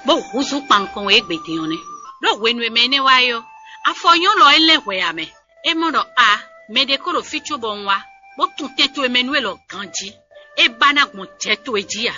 bo huzu pankon egbede one do wenwe mene wayo afonyo lo elewe ame emodo a medekoro ficho bonwa bo tunteto Emmanuel ganji e bana gun teto ejia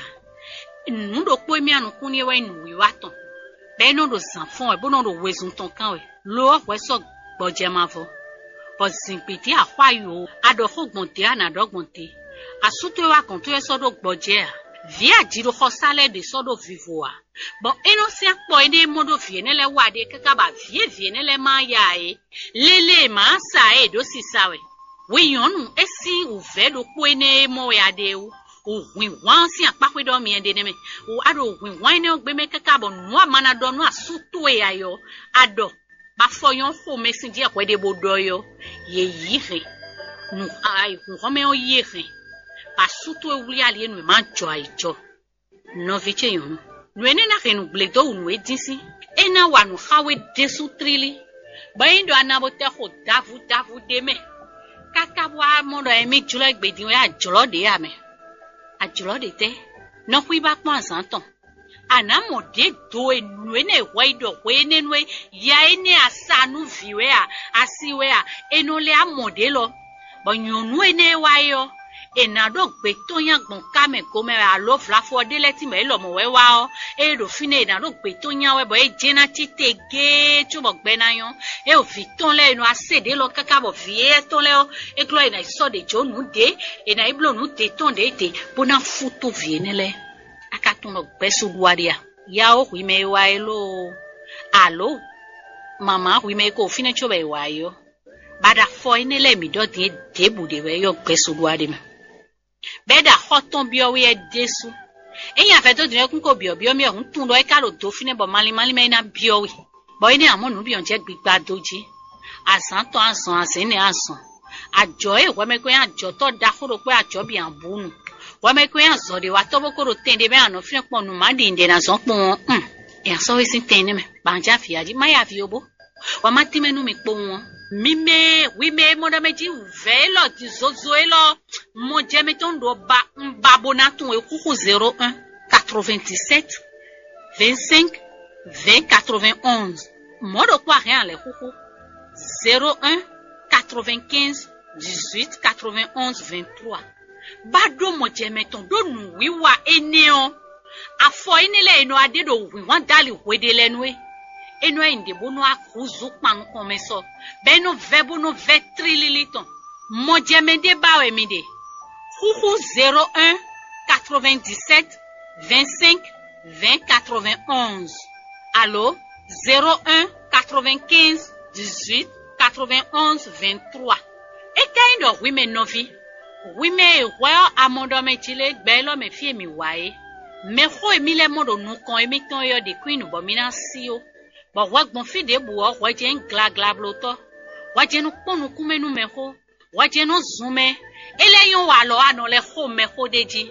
nundo po emi anukun ni we nu wiwa ton be no do sanfon e bo no do wezun ton kan we lo we so gboje mavo bo zinpiti afayo adofo gbonte anadogbonte asuto wa kon to e so do gboje a via jiro khosale de so do vivoa bo enosia po ene modo vie nele wade kaka ba vie nele ma ya e lele ma sa e do sisawe we yonu esi uve do po ene mo ya de o win wan si apakwe do mi ende neme o ado win wan ne ogbe me kaka bo no amana do no asuto e ayo ado ba foyon fo mesin di akwe de bodo yo ye yire nu ai ko me o yire asuto e wuli ali enu ma jo aijo no viche yonu nu ene na renu bledo unu edisi ena wanu hawe desu trili baindo anabote ho davu deme kaka wa mo do emi julo egbedi we ajolo de ame ajolo de te no hu ba pon santon anamo de do enu ene waido we nenu ya ene asanu viwe a asiwe a enole amode lo bonyonu ene wayo enado gbe to yan gbon kame ko me alo flafo de leti me lo mo we wa o e do fine enado gbe to yan we bo e jena tite ge chubo gbe na yan e o fi ton le enu asede lo kaka bo vie ton le o e glo ena so de jo nu de ena iblo nu te ton de te bona futo vie ne le aka ton lo gbe so duaria ya o wi me wa elo alo mama wi me ko fine chobe wa yo bada fo ene le mi do de debu de we yo gbe so duaria me beda hoton bi owe desu eyan fe to dire kun ko bi mi ohun tun lo e ka ro do fine bo mali me na bi owe bo ine amonu bi on je gbigba doji asan to asan asin ni asan ajo e we me ko ajo to da koro pe ajo bi anbunu we me ko azo de wa to bo koro tende be anu fine ponu ma di inde na so pon e aso we sin tende me banja fi aji ma ya fi obo wa ma ti menu mi po won mime wime moda meji velo ti zozo elo mo je metondo ba mbabonatun ekuku 01 97 25 20 91 modo kwa rien le kuku 01 95 18 91 23 bado mo je metondo nu wiwa eneo afo enele eno adedo wi wan dali wede lenwe eno inde bono akuzu pan komeso beno vebo no vetrililiton mojemende bawe mide huhu 01 97 25 20 91 allo 01 95 18 91 23 e kind of women novi women well amondo me chile gbelo me fie mi wae me ho emi le modo nu kon emi ton yo de queen bo mi na si o bo wa gbon fi de bu o wa je ngla bloto wa je nu ponu kumenu me ho wa je no zume eleyon wa lo ano le ho me ho deji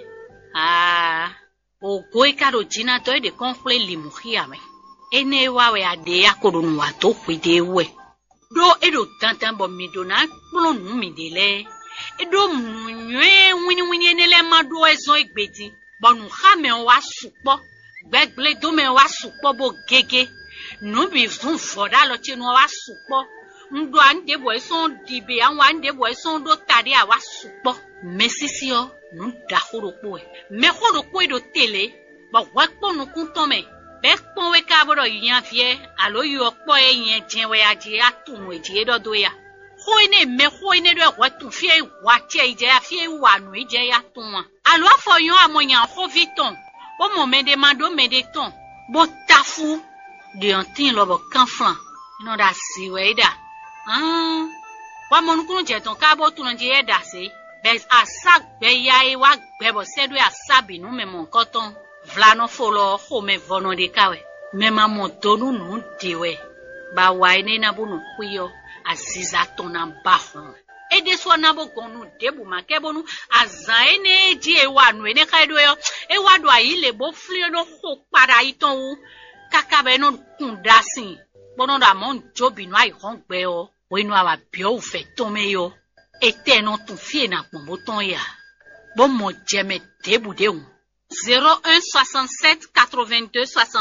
o go e karo jina to e de konfle limuhia me ene wa we ade akorunu wa to kwide we do edo tantan bo mi do na plo nu mi de le edo munwe wini enele madu ezo igbeti bonu ha me wa supo gbegble do me wa supo bo gege no bi fun foda lo ti no wa supo ndo ande bo son dibe an wa ande bo son do tari a wa supo mesisi o nu da horopo e me horopo do tele ba wa ponu kun ton me be pon we ka bodo yan fie alo yo opo e yen jin we aje atun eje dodo ya ho ine do wa tun fie wa tie ije ya fie wa nu ije ya tun wa alo afoyan amoyan ho viton o mo mede mando mede ton bo tafu de antin lo bo kanflan ino da si we da wa mo nukun je ton ka bo tun je e da se be asa gbe ya e wa gbe bo sedu asabi nu me mo nkan ton vlano folo ho me vono de kawe me ma mo tonu nu dewe ba wa ine na bunu kuyo asiza ton na ba hon e de so na bo gonu debu ma ke bonu azan ene ji e wa nu ene ka do yo e wa do ayi le bo fli no ho para iton wu kaka be no kun dasin bono da mon jobi no ai hon gbe o we no awa bi o fe ton me yo ete no tun fie na pon bo ton ya bo mo je me debu de un 01 67 82 60